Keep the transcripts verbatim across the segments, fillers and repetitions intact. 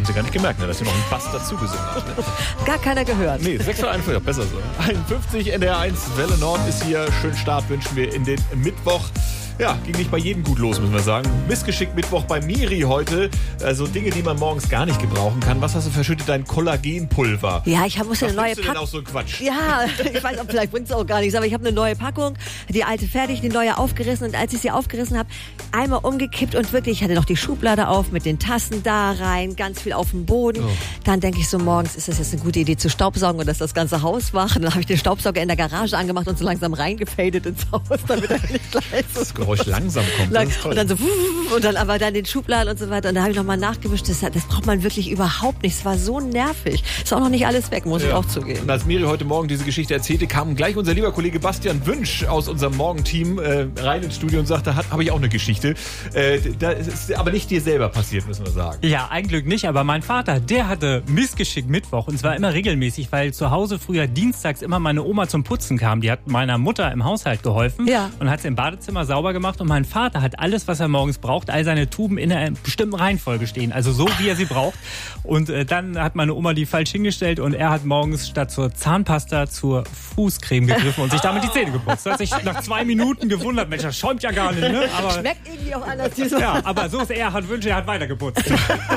haben sie gar nicht gemerkt, ne, dass sie noch einen Bass dazu gesungen hat. Ne? Gar keiner gehört. Nee, sechs Uhr einundfünfzig, besser so. einundfünfzig, N D R eins, Welle Nord ist hier. Schönen Start wünschen wir in den Mittwoch. Ja, ging nicht bei jedem gut los, müssen wir sagen. Missgeschickt Mittwoch bei Miri heute. Also Dinge, die man morgens gar nicht gebrauchen kann. Was hast du verschüttet? Dein Kollagenpulver. Ja, ich muss eine neue Packung. Was du denn auch so ein Quatsch? Ja, ich weiß, vielleicht bringt es auch gar nichts, aber ich habe eine neue Packung, die alte fertig, die neue aufgerissen und als ich sie aufgerissen habe, einmal umgekippt und wirklich, ich hatte noch die Schublade auf mit den Tassen da rein, ganz viel auf dem Boden. Oh. Dann denke ich so, morgens ist das jetzt eine gute Idee zu staubsaugen und dass das ganze Haus wach. Und dann habe ich den Staubsauger in der Garage angemacht und so langsam reingefadet ins Haus, damit er nicht gleich so das Geräusch langsam kommt. Das ist toll. Und dann so und dann aber dann den Schubladen und so weiter. Und da habe ich nochmal nachgewischt. Das, das braucht man wirklich überhaupt nicht. Es war so nervig. Ist auch noch nicht alles weg, muss ja. ich auch zugeben. Und als Miri heute Morgen diese Geschichte erzählte, kam gleich unser lieber Kollege Bastian Wünsch aus unserem Morgenteam äh, rein ins Studio und sagte, habe ich auch eine Geschichte. Äh, da ist aber nicht dir selber passiert, müssen wir sagen. Ja, ein Glück nicht. Aber mein Vater, der hatte Missgeschick Mittwoch. Und zwar immer regelmäßig, weil zu Hause früher dienstags immer meine Oma zum Putzen kam. Die hat meiner Mutter im Haushalt geholfen ja. und hat sie im Badezimmer sauber gemacht. Und mein Vater hat alles, was er morgens braucht, all seine Tuben in einer bestimmten Reihenfolge stehen. Also so, wie er sie braucht. Und äh, dann hat meine Oma die falsch hingestellt und er hat morgens statt zur Zahnpasta zur Fußcreme gegriffen und sich damit die Zähne geputzt. Er hat sich nach zwei Minuten gewundert, Mensch, das schäumt ja gar nicht. Ne? Aber, schmeckt irgendwie auch anders. Diesmal. Ja, aber so ist er, hat Wünsche, er hat weiter geputzt.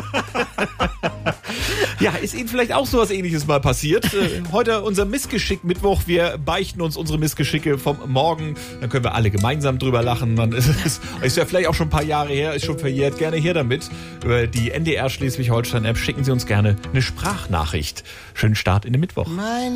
Ja, ist Ihnen vielleicht auch sowas Ähnliches mal passiert? Äh, heute unser Missgeschick-Mittwoch. Wir beichten uns unsere Missgeschicke vom Morgen. Dann können wir alle gemeinsam drüber lachen. Man ist, ist, ist ja vielleicht auch schon ein paar Jahre her, ist schon verjährt. Gerne her damit. Über die N D R Schleswig-Holstein-App schicken Sie uns gerne eine Sprachnachricht. Schönen Start in den Mittwoch. Mein